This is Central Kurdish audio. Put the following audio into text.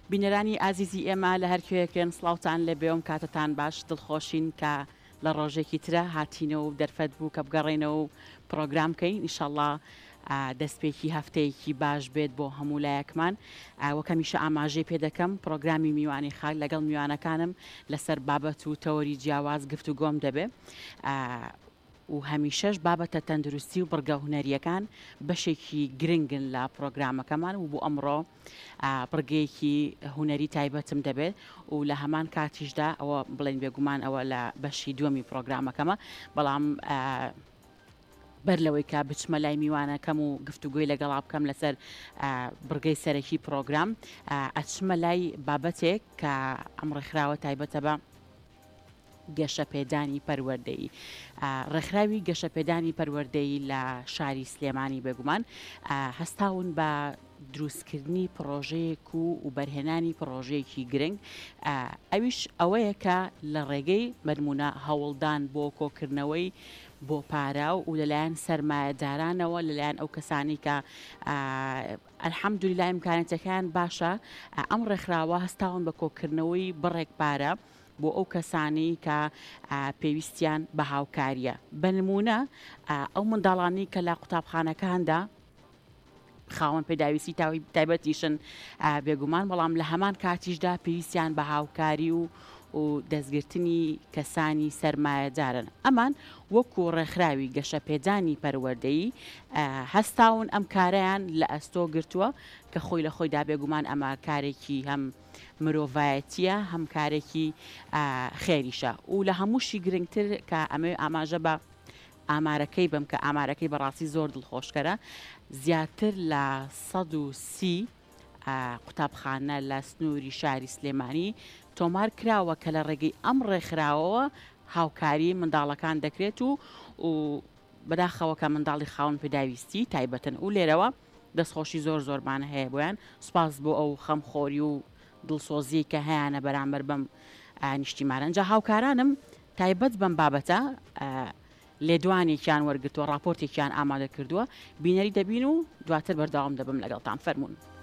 بینەرانی ئازیزی ئێمە لە هەرکوێکن سڵاوتان لە بێوم کاتتان باش دڵخۆشین کە لە ڕۆژێکی ترە هاتینەوە و دەرفەت بوو کە بگەڕێنەوە و پرۆگرامکەین ئینشەڵڵا دەستپێکی هەفتەیەکی باش بێت بۆ هەموو لایەکمان وەکەمیشە ئاماژەی پێ دەکەم پرۆگرامی میوانی خاک لەگەڵ میوانەکانم لەسەر بابەت و تەوەری جیاواز گفتوگۆم دەبێ و هەمیشەش بابەتە تەندروستی و بڕگە هونەریەکان بەشێکی گرنگن لە پرۆگرامەکەمان و بۆ ئەمڕۆ بڕگەیەکی هونەری تایبەتم دەبێت و لە هەمان کاتیشدا ئەوە بڵێن بێگومان ئەوە لە بەشی دووەمی پرۆگرامەکەمە بەڵام بەر لەوەی کا بچمە لای میوانەکەم و گفتوگوی لەگەڵا بکەم لەسەر بڕگەی سەرەکی پرۆگرام ئەچمە لای بابەتێک کە ئەم ڕێکخراوە تایبەتە بە گەشەپێدانی پەروەردەیی ڕێکخراوی گەشەپێدانی پەروەردەیی لە شاری سلێمانی بێگومان هەستاون بە دروستکردنی پرۆژەیەک و بەرهێنانی پرۆژەیەکی گرنگ ئەویش ئەوەیە کە لە ڕێگەی بەنمونە هەوڵدان بۆ کۆکردنەوەی بۆ پارە و لەلایەن سەرمایەدارانەوە لەلایەن ئەو کەسانی کە ئەلحەمدولیلا ئیمکانەتەکان باشە ئەم ڕێکخراوە هەستاون بە کۆکردنەوەی بڕێک پارە بۆ ئەو کەسانی کە پێویستیان بە هاوکاریە بە نمونە ئەو منداڵانی کە لە قوتابخانەکاندا خاوەن پێداویستی تایبەتیشن بێگومان بەڵام لە هەمان کاتیشدا پێویستیان بە هاوکاری و دەستگرتنی کەسانی سەرمایەدارن ئەمان وەکو ڕێکخراوی گەشەپێدانی پەروەردەیی هەستاون ئەم کارەیان لە ئەستۆ گرتووە کە خۆی لە خۆیدا بێگومان ئەمە کارێکی هەم مرۆڤایەتیە هەم کارێکی خێریشە و لە هەمووشی گرنگتر کە ئەمە ئاماژە بە ئامارەکەی بم کە ئامارەکەی بەڕاستی زۆر دڵخۆشکەرە زیاتر لە 130 قوتابخانە لە سنووری شاری سلێمانی تۆمار کراوە کە لە ڕێگەی ئەم ڕێکخراوەوە هاوکاری منداڵەکان دەکرێت و بەداخەوە کە منداڵی خاوەن پێداویستی تایبەتن و لێرەوە دەستخۆشی زۆر زۆرمان هەیە بۆیان سوپاس بۆ ئەو خەمخۆری و دڵسۆزی کە هەیەە بەرامبەر بەم نیشتیمانەنجا هاوکارانم تایبەت بەم بابەتە لێدوانێکیان وەرگتووە راپۆرتێکیان ئامادە کردووە بینەری دەبین و دواتر بەردەوام دەبم لەگەڵتان فەرمونون.